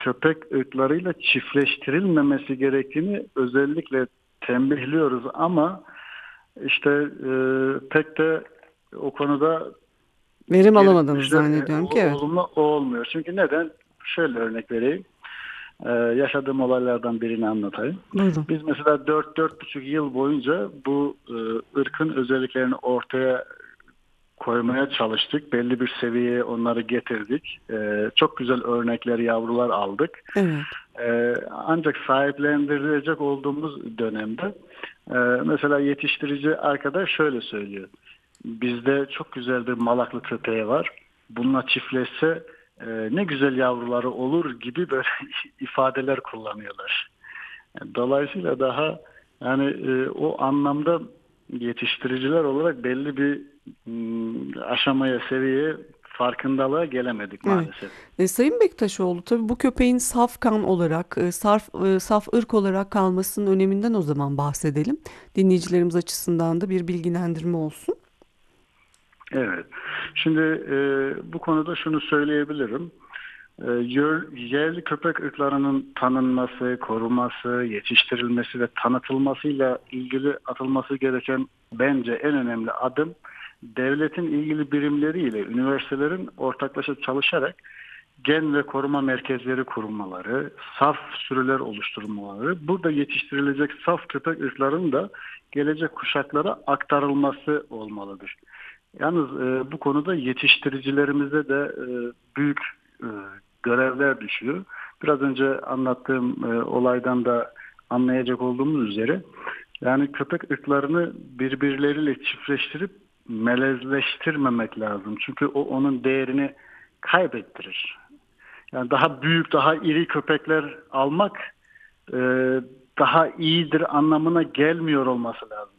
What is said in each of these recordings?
köpek ırklarıyla çiftleştirilmemesi gerektiğini özellikle tembihliyoruz ama işte pek de o konuda Verim geri alamadınız dönüşler zannediyorum ki, evet. olumlu olmuyor. Çünkü neden? Şöyle örnek vereyim. Yaşadığım olaylardan birini anlatayım. Buyurun. Biz mesela 4-4,5 yıl boyunca bu ırkın özelliklerini ortaya koymaya çalıştık. Belli bir seviyeye onları getirdik. Çok güzel örnekler, yavrular aldık. Evet. Ancak sahiplendirilecek olduğumuz dönemde mesela yetiştirici arkadaş şöyle söylüyor. Bizde çok güzel bir malaklı köpeği var. Bununla çiftleşse ne güzel yavruları olur gibi böyle ifadeler kullanıyorlar. Dolayısıyla daha yani o anlamda yetiştiriciler olarak belli bir aşamaya, seviyeye, farkındalığa gelemedik Evet. maalesef. Sayın Bektaşoğlu, tabii bu köpeğin saf kan olarak, saf ırk olarak kalmasının öneminden o zaman bahsedelim. Dinleyicilerimiz açısından da bir bilgilendirme olsun. Evet. Şimdi bu konuda şunu söyleyebilirim. Yerli köpek ırklarının tanınması, korunması, yetiştirilmesi ve tanıtılmasıyla ilgili atılması gereken bence en önemli adım devletin ilgili birimleriyle üniversitelerin ortaklaşa çalışarak gen ve koruma merkezleri kurmaları, saf sürüler oluşturmaları, burada yetiştirilecek saf köpek ırklarının da gelecek kuşaklara aktarılması olmalıdır. Yalnız bu konuda yetiştiricilerimize de büyük e, görevler düşüyor. Biraz önce anlattığım olaydan da anlayacak olduğumuz üzere yani köpek ırklarını birbirleriyle çiftleştirip melezleştirmemek lazım. Çünkü o onun değerini kaybettirir. Yani daha büyük, daha iri köpekler almak e, daha iyidir anlamına gelmiyor olması lazım.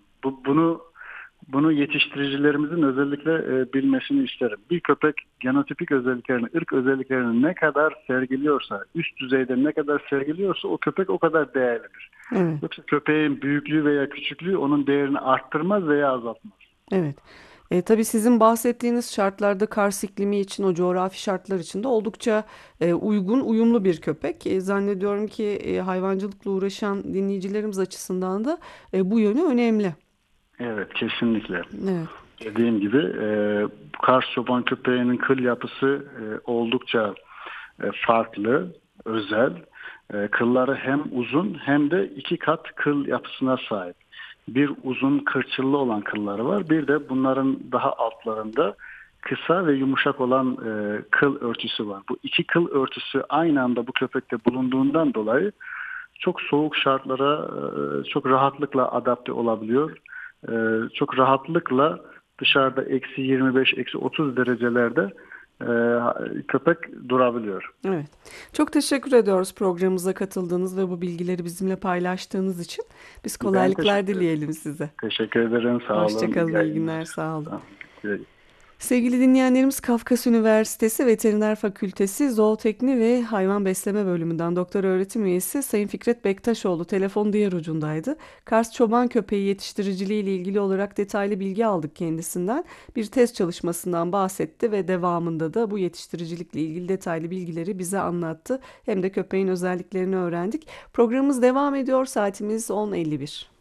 Bunu yetiştiricilerimizin özellikle bilmesini isterim. Bir köpek genotipik özelliklerini, ırk özelliklerini ne kadar sergiliyorsa, üst düzeyde ne kadar sergiliyorsa o köpek o kadar değerlidir. Evet. Yoksa köpeğin büyüklüğü veya küçüklüğü onun değerini arttırmaz veya azaltmaz. Evet. Tabii sizin bahsettiğiniz şartlarda Kars iklimi için, o coğrafi şartlar için de oldukça uygun, uyumlu bir köpek. Zannediyorum ki hayvancılıkla uğraşan dinleyicilerimiz açısından da bu yönü önemli. Evet, kesinlikle. Evet. Dediğim gibi Kars çoban köpeğinin kıl yapısı oldukça farklı, özel. Kılları hem uzun hem de 2 kat kıl yapısına sahip. Bir uzun kırçıllı olan kılları var. Bir de bunların daha altlarında kısa ve yumuşak olan kıl örtüsü var. Bu 2 kıl örtüsü aynı anda bu köpekte bulunduğundan dolayı çok soğuk şartlara çok rahatlıkla adapte olabiliyor. Çok rahatlıkla dışarıda -25, -30 derecelerde köpek durabiliyor. Evet. Çok teşekkür ediyoruz programımıza katıldığınız ve bu bilgileri bizimle paylaştığınız için. Biz Ben kolaylıklar teşekkür ederim. dileyelim size. Teşekkür ederim. Sağ olun. İyi Hoşça kalın, iyi günler, yayınlar. sağ olun. Tamam. Sevgili dinleyenlerimiz, Kafkas Üniversitesi Veteriner Fakültesi Zootekni ve Hayvan Besleme Bölümünden doktor öğretim üyesi Sayın Fikret Bektaşoğlu telefon diğer ucundaydı. Kars çoban köpeği yetiştiriciliği ile ilgili olarak detaylı bilgi aldık kendisinden. Bir test çalışmasından bahsetti ve devamında da bu yetiştiricilikle ilgili detaylı bilgileri bize anlattı. Hem de köpeğin özelliklerini öğrendik. Programımız devam ediyor. Saatimiz 10.51.